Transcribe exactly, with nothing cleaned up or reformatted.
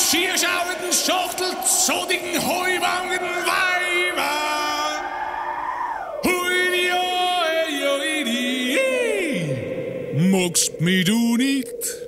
schierschauenden Schachtel, zodigen Heuwangen, Weiber. Hui, oi, oi, di, magst mich du nicht?